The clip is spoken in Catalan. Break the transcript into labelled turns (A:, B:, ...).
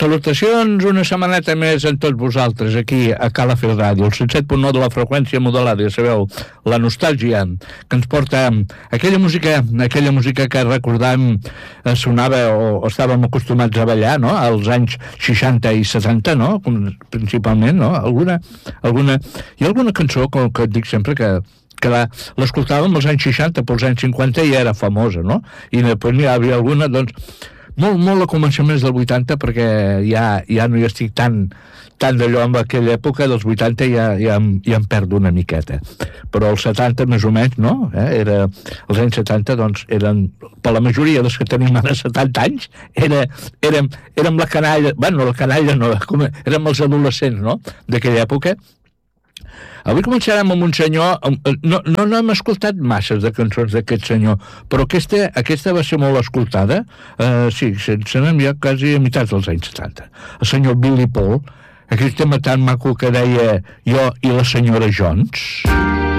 A: Salutacions una setmaneta més en tots vosaltres aquí a Calafell Ràdio, el 107.9 de la freqüència modulada, ja sabeu, la nostàlgia que ens porta aquella música que recordàvem sonava o estàvem acostumats a ballar, no?, als anys 60 i 70, no?, principalment, no?, alguna cançó que dic sempre que l'escoltàvem als anys 60, però als anys 50 ja era famosa, no?, i després n'hi havia alguna, doncs, molt a començaments del 80, perquè ja no hi estic tan d'allò en aquella època, dels 80 ja em perdo una miqueta, però els 70 més o menys, no? Els anys 70, doncs, eren, per la majoria dels que tenim ara 70 anys, érem la canalla, bueno, la canalla no, érem els adolescents, no?, d'aquella època. Avui començarem amb un senyor, no hem escoltat masses de cançons d'aquest senyor, però aquesta va ser molt escoltada, sí, se n'envia quasi a meitat dels anys 70. El senyor Billy Paul, aquell tema tan maco que deia Jo i la senyora Jones.